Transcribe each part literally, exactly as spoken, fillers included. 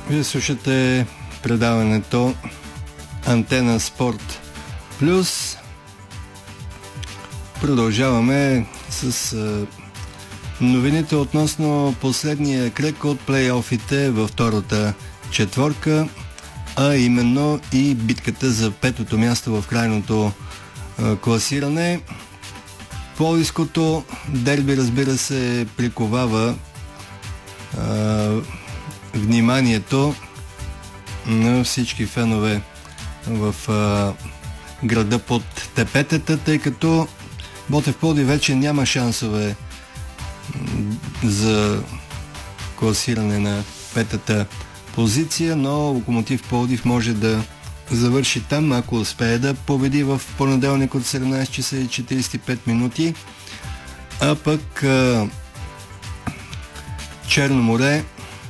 Вие слушате предаването Антена Спорт Плюс. Продължаваме с а, новините относно последния кръг от плейофите във втората четворка, а именно и битката за петото място в крайното а, класиране. Пловдивското дерби, разбира се, приковава а, вниманието на всички фенове в а, града под тепетата, тъй като Ботев Пловдив вече няма шансове за класиране на петата позиция, но Локомотив Пловдив може да завърши там, ако успее да победи в понеделник от седемнайсет часа и четирийсет и пет минути. А пък а, Черно море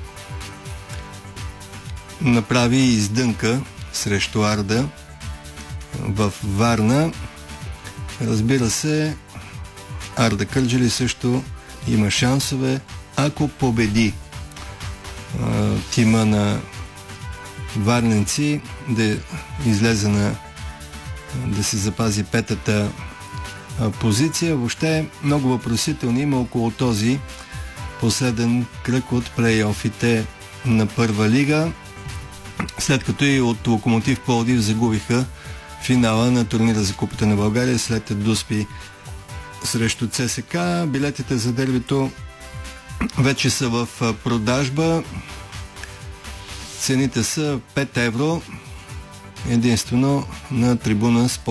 направи издънка срещу Арда в Варна. Разбира се, Арда Кърджали също има шансове, ако победи а, тима на варненци, да излезе на да си запази петата а, позиция. Въобще много въпросителни има около този последен кръг от плейофите на първа лига, след като и от Локомотив Пловдив загубиха финала на турнира за Купата на България след Дуспи срещу ЦСКА. Билетите за дербито вече са в продажба. Цените са пет евро единствено на трибуна Спорт.